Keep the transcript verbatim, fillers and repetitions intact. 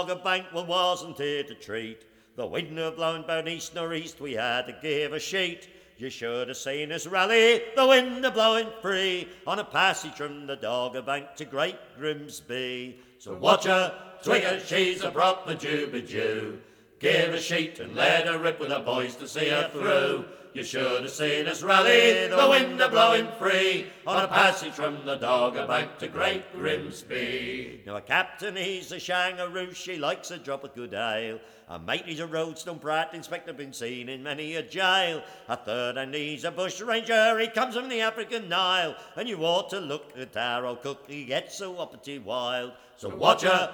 Bank well wasn't here to treat. The wind a blowing bout east nor east, we had to give a sheet. You should have seen us rally, the wind a blowing free, on a passage from the Dogger Bank to Great Grimsby. So watch her, twig her, she's a proper Jew-be-Jew. Give a sheet and let her rip with the boys to see her through. You should have seen us rally, the wind a blowing free, on a passage from the Dogger Bank to Great Grimsby. Now a captain, he's a shangaroo, she likes a drop of good ale. A mate, he's a Roadstone Pratt, inspector been seen in many a jail. A third, and he's a bush ranger, he comes from the African Nile. And you ought to look at our old cook, he gets so uppity wild. So watch her,